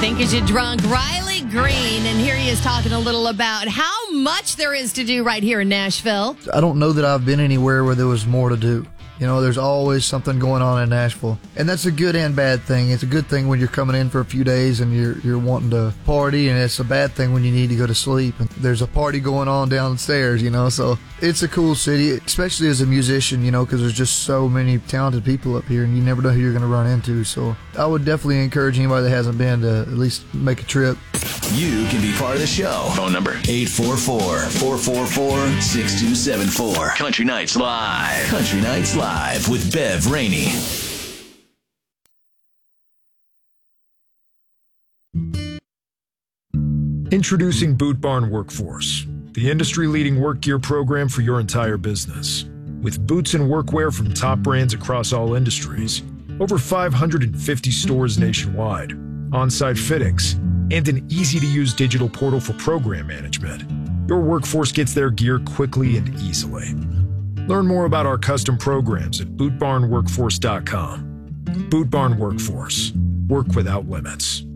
Think Is You Drunk, Riley Green, and here he is talking a little about how much there is to do right here in Nashville. I don't know that I've been anywhere where there was more to do. You know, there's always something going on in Nashville. And that's a good and bad thing. It's a good thing when you're coming in for a few days and you're wanting to party, and it's a bad thing when you need to go to sleep. And there's a party going on downstairs, you know, so it's a cool city, especially as a musician, you know, because there's just so many talented people up here and you never know who you're going to run into. So I would definitely encourage anybody that hasn't been to at least make a trip. You can be part of the show. Phone number 844-444-6274. Country Nights Live. Country Nights Live with Bev Rainey. Introducing Boot Barn Workforce, the industry-leading work gear program for your entire business. With boots and workwear from top brands across all industries, over 550 stores nationwide, on-site fittings, and an easy-to-use digital portal for program management, your workforce gets their gear quickly and easily. Learn more about our custom programs at bootbarnworkforce.com. Boot Barn Workforce. Work without limits.